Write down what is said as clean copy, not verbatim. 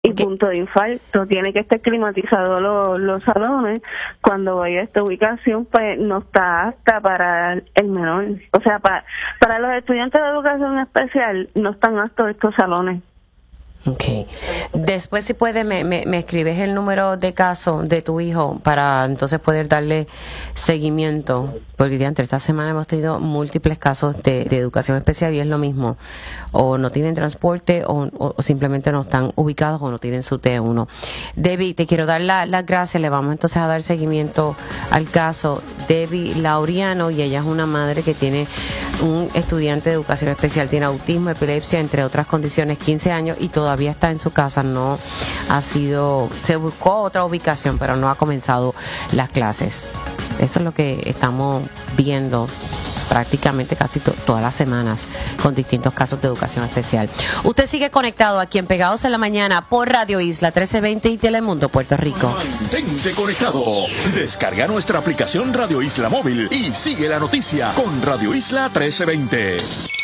y punto de infarto. Tiene que estar climatizado los salones. Cuando vaya a esta ubicación, pues no está apta para el menor. O sea, para los estudiantes de educación especial no están aptos estos salones. Okay. Después, si puede, me escribes el número de caso de tu hijo para entonces poder darle seguimiento, porque entre esta semana hemos tenido múltiples casos de educación especial y es lo mismo, o no tienen transporte o simplemente no están ubicados o no tienen su T1. Debbie, te quiero dar las gracias, le vamos entonces a dar seguimiento al caso. Debbie Laureano, y ella es una madre que tiene un estudiante de educación especial, tiene autismo, epilepsia, entre otras condiciones, 15 años y todavía está en su casa, no ha sido, se buscó otra ubicación, pero no ha comenzado las clases. Eso es lo que estamos viendo prácticamente casi todas las semanas con distintos casos de educación especial. Usted sigue conectado aquí en Pegados en la Mañana por Radio Isla 1320 y Telemundo, Puerto Rico. Mantente conectado. Descarga nuestra aplicación Radio Isla Móvil y sigue la noticia con Radio Isla 1320.